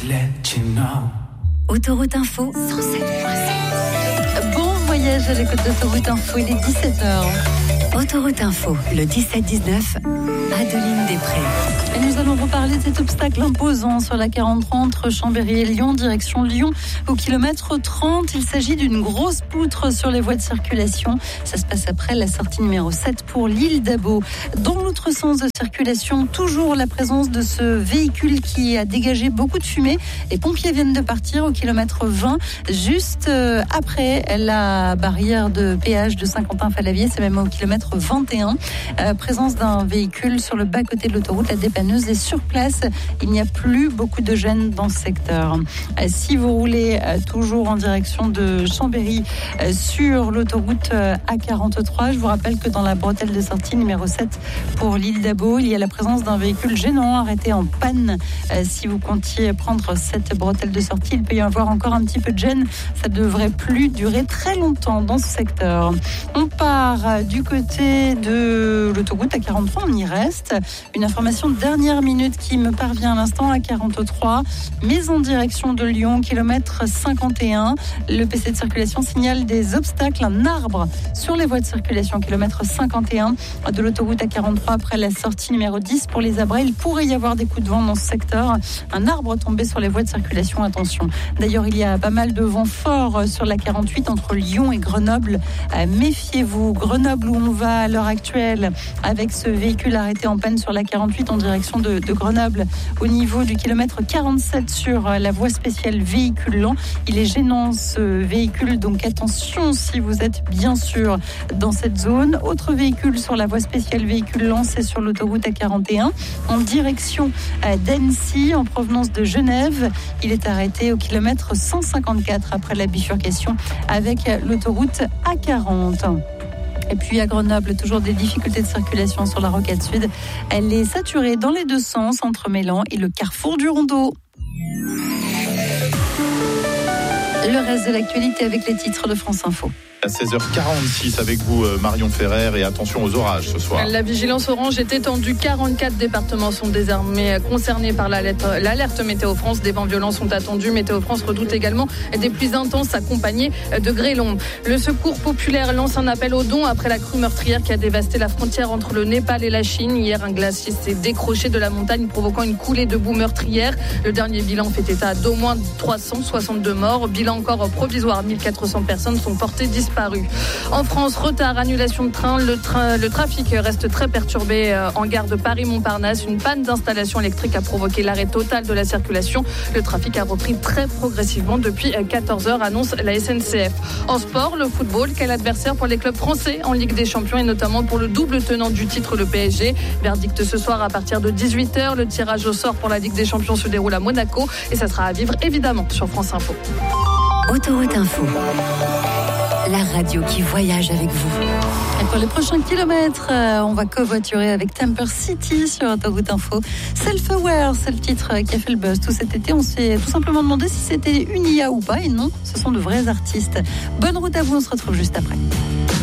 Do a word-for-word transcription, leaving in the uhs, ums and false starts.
let you know. Autoroute Info cent sept point sept. Bon voyage à l'écoute d'Autoroute Info, il est dix-sept heures. Autoroute Info, le dix-sept dix-neuf, Adeline Després. Et nous allons reparler de cet obstacle imposant sur la quarante-trois entre Chambéry et Lyon, direction Lyon, au kilomètre trente. Il s'agit d'une grosse poutre sur les voies de circulation. Ça se passe après la sortie numéro sept pour l'île d'Abo. Dans l'autre sens de circulation, toujours la présence de ce véhicule qui a dégagé beaucoup de fumée. Les pompiers viennent de partir au kilomètre vingt, juste après la barrière de péage de Saint-Quentin-Falavier. C'est même au kilomètre vingt et un. Euh, présence d'un véhicule sur le bas-côté de l'autoroute. La dépanneuse est sur place. Il n'y a plus beaucoup de gêne dans ce secteur. Euh, si vous roulez euh, toujours en direction de Chambéry euh, sur l'autoroute euh, A quarante-trois, je vous rappelle que dans la bretelle de sortie numéro sept pour l'île d'Abo, il y a la présence d'un véhicule gênant arrêté en panne. Euh, si vous comptiez prendre cette bretelle de sortie, il peut y avoir encore un petit peu de gêne. Ça ne devrait plus durer très longtemps dans ce secteur. On part euh, du côté de l'autoroute A quarante-trois, on y reste. Une information de dernière minute qui me parvient à l'instant. A quarante-trois, mais en direction de Lyon, kilomètre cinquante et un. Le P C de circulation signale des obstacles, un arbre sur les voies de circulation, kilomètre cinquante et un de l'autoroute A quarante-trois après la sortie numéro dix pour les Abrais. Il pourrait y avoir des coups de vent dans ce secteur. Un arbre tombé sur les voies de circulation, attention. D'ailleurs, il y a pas mal de vent fort sur la quarante-huit entre Lyon et Grenoble. Euh, méfiez-vous. Grenoble où on va à l'heure actuelle avec ce véhicule arrêté en panne sur la quarante-huit en direction de, de Grenoble au niveau du kilomètre quarante-sept sur la voie spéciale véhicule lent. Il est gênant ce véhicule, donc attention si vous êtes bien sûr dans cette zone. Autre véhicule sur la voie spéciale véhicule lent, c'est sur l'autoroute A quarante et un en direction d'Annecy en provenance de Genève. Il est arrêté au kilomètre cent cinquante-quatre après la bifurcation avec l'autoroute A quarante. Et puis à Grenoble, toujours des difficultés de circulation sur la rocade sud. Elle est saturée dans les deux sens entre Mélan et le carrefour du Rondeau. Le reste de l'actualité avec les titres de France Info. À seize heures quarante-six avec vous Marion Ferrer et attention aux orages ce soir. La vigilance orange est étendue. quarante-quatre départements sont désormais concernés par l'alerte, l'alerte Météo France. Des vents violents sont attendus. Météo France redoute également des pluies intenses accompagnées de grêlons. Le Secours populaire lance un appel aux dons après la crue meurtrière qui a dévasté la frontière entre le Népal et la Chine. Hier, un glacier s'est décroché de la montagne provoquant une coulée de boue meurtrière. Le dernier bilan fait état d'au moins trois cent soixante-deux morts. Bilan encore provisoire, mille quatre cents personnes sont portées disparues. En France, retard, annulation de train. Le, train. le trafic reste très perturbé en gare de Paris-Montparnasse. Une panne d'installation électrique a provoqué l'arrêt total de la circulation. Le trafic a repris très progressivement depuis quatorze heures, annonce la S N C F. En sport, le football, quel adversaire pour les clubs français en Ligue des Champions et notamment pour le double tenant du titre, le P S G. Verdict ce soir à partir de dix-huit heures. Le tirage au sort pour la Ligue des Champions se déroule à Monaco et ça sera à vivre évidemment sur France Info. Autoroute Info, la radio qui voyage avec vous. Et pour les prochains kilomètres, euh, on va covoiturer avec Temper City sur Autoroute Info. Self-Aware, c'est le titre qui a fait le buzz tout cet été. On s'est tout simplement demandé si c'était une I A ou pas. Et non, ce sont de vrais artistes. Bonne route à vous, on se retrouve juste après.